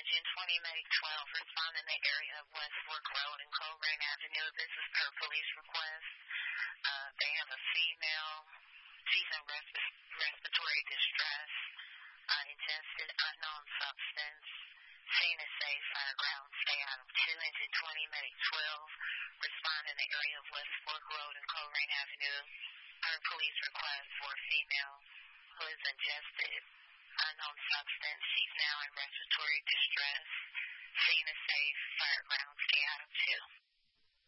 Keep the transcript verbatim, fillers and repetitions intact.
Engine twenty Medic twelve, respond in the area of West Fork Road and Colerain Avenue. This is per police request. Uh, they have a female. She's in resp- respiratory distress. Uh, ingested unknown substance. Seen as safe. Fireground. Stay out of two Engine twenty Medic twelve. Respond in the area of West Fork Road and Colerain Avenue. Per police request for a female who is ingested unknown substance. She's now in respiratory distress. Seen as safe. Fireground. Stay out of two.